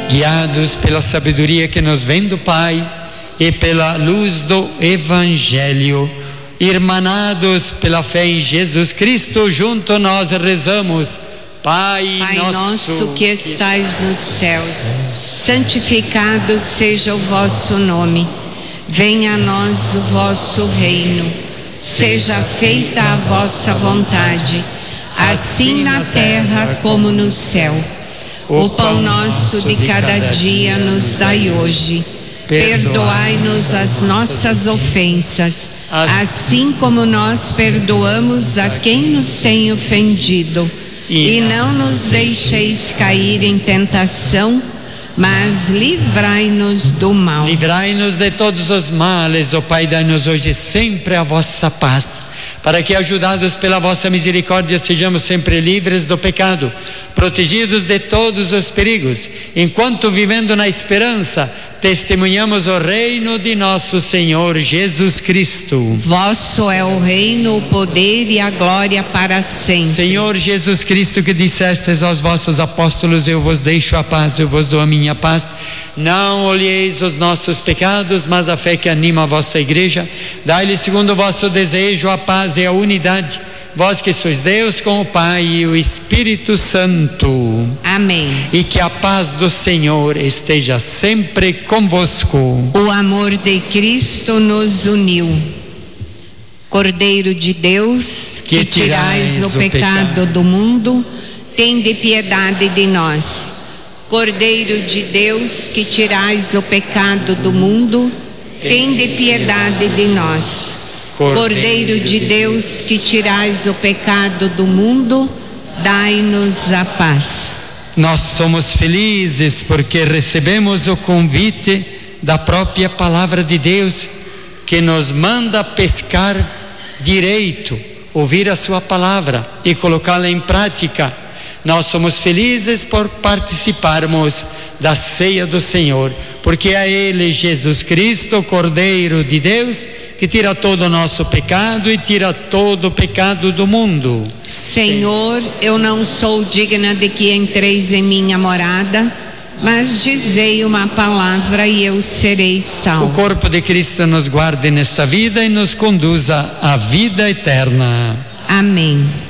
guiados pela sabedoria que nos vem do Pai e pela luz do Evangelho, irmanados pela fé em Jesus Cristo, junto nós rezamos: Pai nosso que estais nos céus, santificado seja o vosso nome. Venha a nós o vosso reino. Seja feita a vossa vontade, assim na terra como no céu. O pão nosso de cada dia nos dai hoje. Perdoai-nos as nossas ofensas, assim como nós perdoamos a quem nos tem ofendido. E não nos deixeis cair em tentação, mas livrai-nos do mal. Livrai-nos de todos os males, ó Pai, dai-nos hoje sempre a vossa paz, para que, ajudados pela vossa misericórdia, sejamos sempre livres do pecado, protegidos de todos os perigos, enquanto, vivendo na esperança, testemunhamos o reino de nosso Senhor Jesus Cristo. Vosso é o reino, o poder e a glória para sempre. Senhor Jesus Cristo, que dissestes aos vossos apóstolos: eu vos deixo a paz, eu vos dou a minha paz. Não olheis os nossos pecados, mas a fé que anima a vossa igreja. Dai-lhe, segundo o vosso desejo, a paz e a unidade. Vós que sois Deus com o Pai e o Espírito Santo. Amém. E que a paz do Senhor esteja sempre convosco. O amor de Cristo nos uniu. Cordeiro de Deus, que tirais o pecado do mundo, tende piedade de nós. Cordeiro de Deus, que tirais o pecado do mundo, tende piedade de nós. Cordeiro de Deus, que tirais o pecado do mundo, dai-nos a paz. Nós somos felizes porque recebemos o convite da própria palavra de Deus, que nos manda pescar direito, ouvir a sua palavra e colocá-la em prática. Nós somos felizes por participarmos da ceia do Senhor, porque é Ele, Jesus Cristo, Cordeiro de Deus, que tira todo o nosso pecado e tira todo o pecado do mundo. Senhor, eu não sou digna de que entreis em minha morada, mas dizei uma palavra e eu serei salvo. O corpo de Cristo nos guarde nesta vida e nos conduza à vida eterna. Amém.